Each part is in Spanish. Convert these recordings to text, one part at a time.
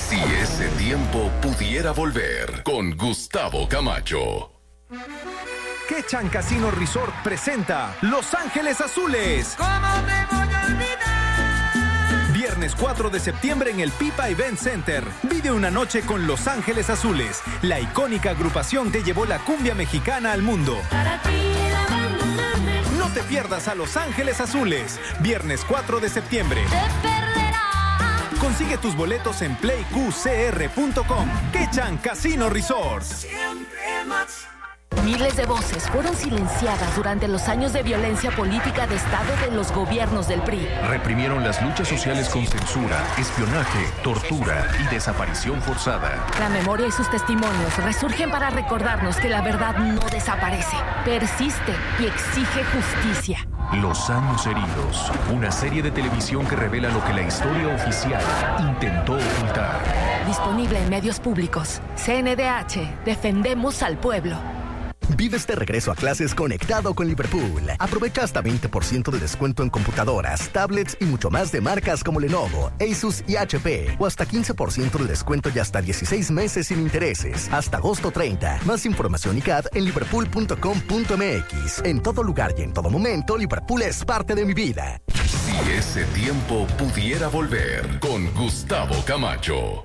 Si ese tiempo pudiera volver, con Gustavo Camacho. Quechan Casino Resort presenta Los Ángeles Azules. ¿Cómo te voy a olvidar? Viernes 4 de septiembre en el Pipa Event Center. Vive una noche con Los Ángeles Azules, la icónica agrupación que llevó la cumbia mexicana al mundo. Para ti la abandonarme. No te pierdas a Los Ángeles Azules. Viernes 4 de septiembre. Te perderás. Consigue tus boletos en playqcr.com. Quechan Casino Resort. Siempre más. Miles de voces fueron silenciadas durante los años de violencia política de Estado de los gobiernos del PRI. Reprimieron las luchas sociales con censura, espionaje, tortura y desaparición forzada. La memoria y sus testimonios resurgen para recordarnos que la verdad no desaparece, persiste y exige justicia. Los años heridos, una serie de televisión que revela lo que la historia oficial intentó ocultar. Disponible en medios públicos. CNDH, defendemos al pueblo. Vives de regreso a clases conectado con Liverpool. Aprovecha hasta 20% de descuento en computadoras, tablets y mucho más de marcas como Lenovo, Asus y HP. O hasta 15% de descuento y hasta 16 meses sin intereses. Hasta agosto 30. Más información y CAD en liverpool.com.mx. En todo lugar y en todo momento, Liverpool es parte de mi vida. Si ese tiempo pudiera volver, con Gustavo Camacho.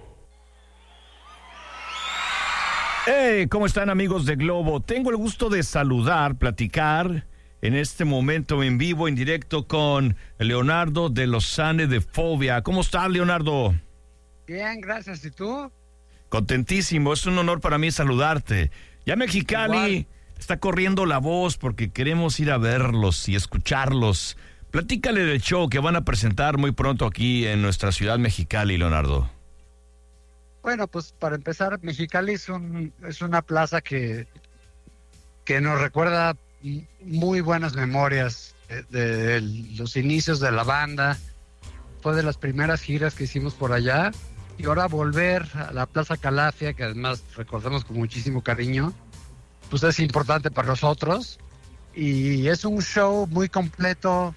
Hey, ¿cómo están, amigos de Globo? Tengo el gusto de saludar, platicar en este momento en vivo, en directo con Leonardo de Lozane de Fobia. ¿Cómo estás, Leonardo? Bien, gracias. ¿Y tú? Contentísimo, es un honor para mí saludarte. Ya Mexicali Igual. está corriendo la voz porque queremos ir a verlos y escucharlos. Platícale del show que van a presentar muy pronto aquí en nuestra ciudad Mexicali, Leonardo. Bueno, pues para empezar, Mexicali es una plaza que nos recuerda muy buenas memorias de los inicios de la banda. Fue de las primeras giras que hicimos por allá. Y ahora volver a la Plaza Calafia, que además recordamos con muchísimo cariño, pues es importante para nosotros. Y es un show muy completo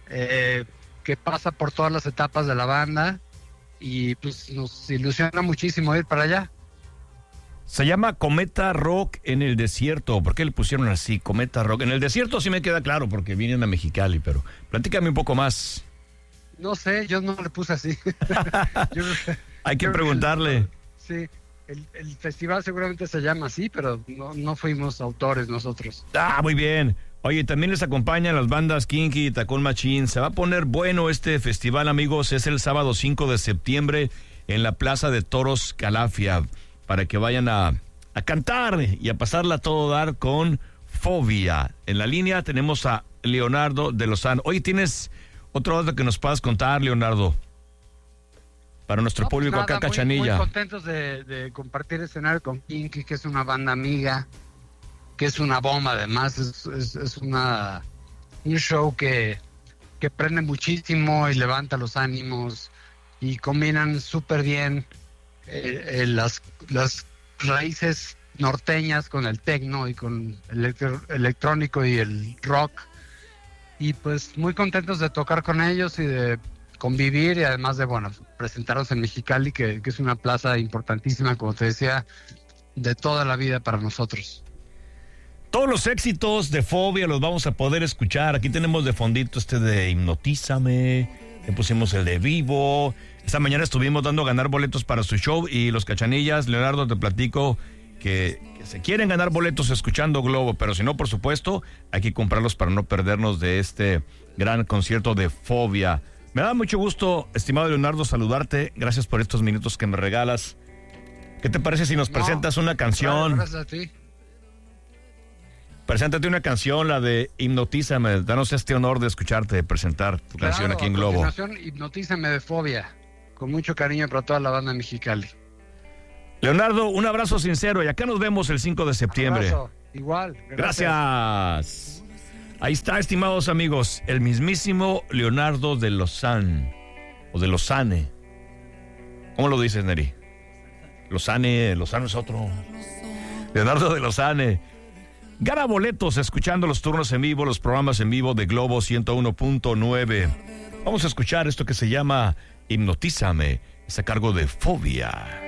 que pasa por todas las etapas de la banda. Y pues nos ilusiona muchísimo ir para allá. Se llama Cometa Rock en el Desierto. ¿Por qué le pusieron así, Cometa Rock? En el Desierto sí me queda claro porque vienen a Mexicali, pero platícame un poco más. No sé, yo no le puse así. Hay que preguntarle. Sí, el festival seguramente se llama así, pero no fuimos autores nosotros. Ah, muy bien. Oye, también les acompañan las bandas Kinky y Tacón Machín. Se va a poner bueno este festival, amigos. Es el sábado 5 de septiembre en la Plaza de Toros Calafia, para que vayan a cantar y a pasarla a todo dar con Fobia. En la línea tenemos a Leonardo de Lozane. Oye, ¿tienes otro dato que nos puedas contar, Leonardo? Para nuestro público Nada, acá, Cachanilla. Muy contentos de compartir escenario con Kinky, que es una banda amiga, que es una bomba además, es un show que prende muchísimo y levanta los ánimos y combinan súper bien las raíces norteñas con el techno y con el electrónico y el rock, y pues muy contentos de tocar con ellos y de convivir y además de, bueno, presentarnos en Mexicali, que es una plaza importantísima, como te decía, de toda la vida para nosotros. Todos los éxitos de Fobia los vamos a poder escuchar. Aquí tenemos de fondito de Hipnotízame, le pusimos el de Vivo. Esta mañana estuvimos dando a ganar boletos para su show y los Cachanillas, Leonardo, te platico que se quieren ganar boletos escuchando Globo, pero si no, por supuesto, hay que comprarlos para no perdernos de este gran concierto de Fobia. Me da mucho gusto, estimado Leonardo, saludarte. Gracias por estos minutos que me regalas. ¿Qué te parece si nos presentas una canción? Gracias a ti. Preséntate una canción, la de Hipnotízame. Danos este honor de escucharte presentar tu canción aquí en Globo. Hipnotízame de Fobia. Con mucho cariño para toda la banda Mexicali. Leonardo, un abrazo sincero y acá nos vemos el 5 de septiembre. Abrazo. Igual. Gracias. Ahí está, estimados amigos, el mismísimo Leonardo de Lozane. O de Lozane. ¿Cómo lo dices, Neri? Lozane es otro. Leonardo de Lozane. Gana boletos escuchando los turnos en vivo, los programas en vivo de Globo 101.9. Vamos a escuchar esto que se llama Hipnotízame. Es a cargo de Fobia.